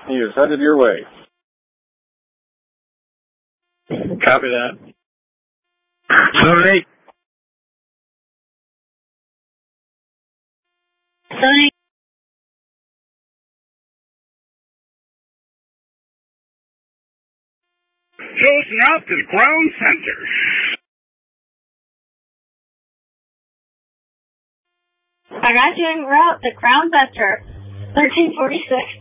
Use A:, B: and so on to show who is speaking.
A: He is headed your way.
B: Copy that.
C: Sorry.
D: Sorry.
E: Chosen out to the Crown Center.
D: I got you en route to Crown Center, 1346.